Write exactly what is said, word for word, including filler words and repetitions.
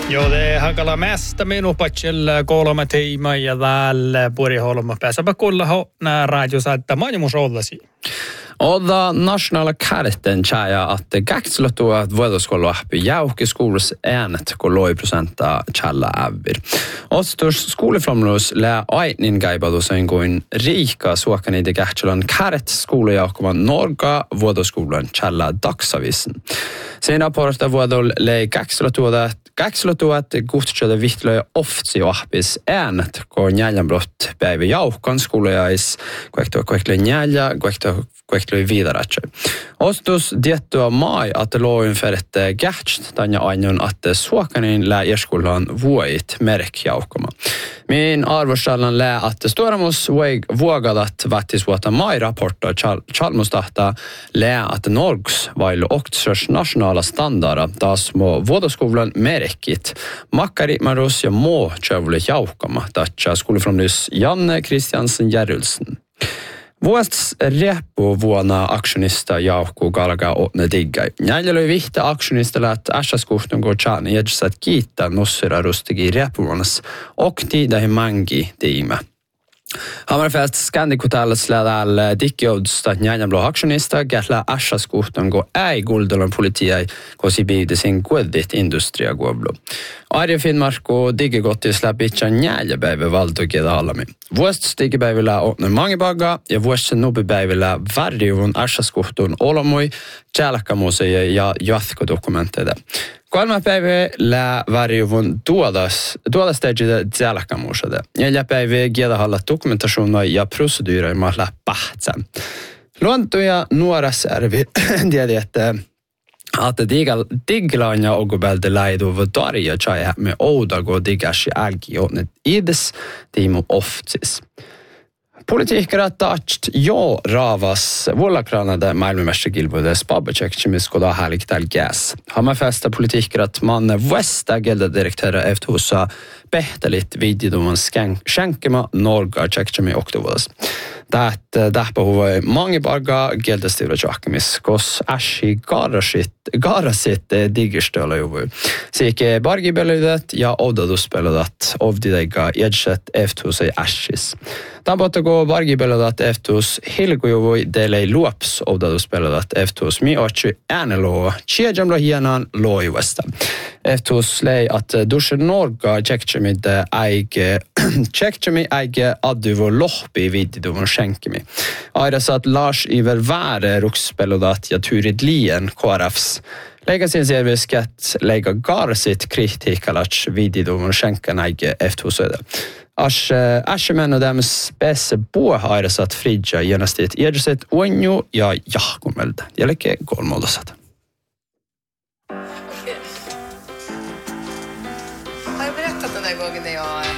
Joo, det hakala mesta minun patsella kolme tiimaa ja täällä Puriholma pääsäpä kuulla nää radiosaattaa maailmus ollasi. Oda nationella kärten tjäja att gaxlotua att vuodoskolla appi jauhkiskuulus äänet kun loi prosenta tjällä ävir. Ostus skoleflamlus lää aitnin gaibadusen kuin riika suokani de gaxlolan kärt skolejauhkuvan Norga vuodoskolan tjällä dagsavisen. Sen raporta vuodol lei gaxlotua gaxlotua att guttsjöde vittlöja oftsi appis äänet kun jäljanbrott päivä jauhkan skolejais kuekto kuekle njälja kuekto kuekto vidare. Ostus diettua mai att loin färte gärtst tanja ainion att suokanin lää erskolan vuoit merkjaukoma. Min arvostallan lää att storamus vuogadat vattis vuota mai rapporta chalmustahta lää att Norgs vailu oktsörs nationala standarda taas må vuodoskolan merkit makkari marus ja må tjövle jaukoma tatsa skoleframlys Janne Kristiansen Järulsen. Vuosts repo vuonna aktionista jauhku galga åtne diggai. Näillä vihta aktionista läht äsaskuhtun går tjaan jädsät kiittää nossira rustigi repovuonnas okti dahi mangi tiime. Hammerfest skandikutalets lädäl dikkiodsta njänjäblå aktionista gätla äsaskuhtun går ei guldolan politiai kosi biidesin kueddit industria guoblo. Arje Finnmarko diggegottis läpitsa njäljäpäivä valtokeda alami. Vuosts diggepäivillä åtne mangibagga ja vuostsen nubipäivillä värjuvun äsaskuhtun olamoi tjälkkamuseja ja jatkodokumenteida. Kolme päivä lää värjuvun tuodas, tuodas teijitä tjälkkamuseja. Neljä päivä giedahalla dokumentationer ja procedurer mahla pahtsa. Luontoja nuorasärvi tiedä, että att diglaanja ogobälde läidu vadarja tjäjä me oudago digasi ägi och net ides timu oftsis. Politiikkarat taht jo ravas vuolakranade maailmanmästare Gilboide Spabacek koda härligt gas. Hammerfesta politiikkarat man västa gelda direktörer efterhusa behtalit videodoman skänkema Norga tjekkemi oktoberas. Det därpå var många barga gelda stora tjackemis kos ashi garasit garasit diggerstöla ju. Sike bargi beludet ja odadus beludet ovdidega edset efterhusa ashis. Tampota go bargi beludet efterhus hilgo ju delei luops odadus beludet efterhus mi ochi anelo chiejamla hienan loivasta. Efterhus lei att dusche Norga tjekkemi de eige tjekkemi eige aduvo lohpi videodoman skänkemi. Airas att Lars Iver Väre rukspelodat ja turid lien K R Fs. Lägga sin servisket lägga garsit kritikalats videodoman skänkan eige efterhusöde. As ashemen och dem spesse bo airas att fridja genastit edset onju ja jahkumeld. Jälke kolmodasat. Har jag berättat den där gången när jag